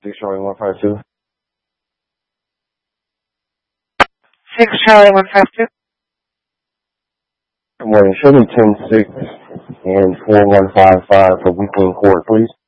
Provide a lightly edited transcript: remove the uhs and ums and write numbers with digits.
6 Charlie 152. 6 Charlie 152. Good morning. Show me 10-6 and 4155 for weekly in court, please.